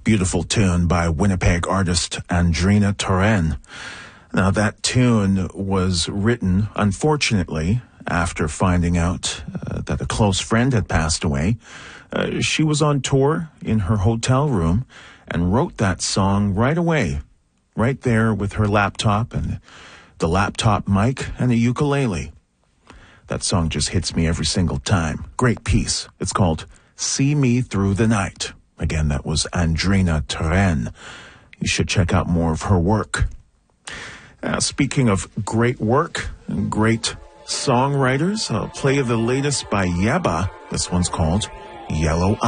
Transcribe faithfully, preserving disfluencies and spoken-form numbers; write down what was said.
beautiful tune by Winnipeg artist Andrina Turenne. Now, that tune was written, unfortunately, after finding out uh, that a close friend had passed away. Uh, she was on tour in her hotel room and wrote that song right away, right there with her laptop and the laptop mic and a ukulele. That song just hits me every single time. Great piece. It's called See Me Through the Night. Again, that was Andrina Turenne. You should check out more of her work. Uh, speaking of great work and great songwriters, I'll play the latest by Yebba. This one's called Yellow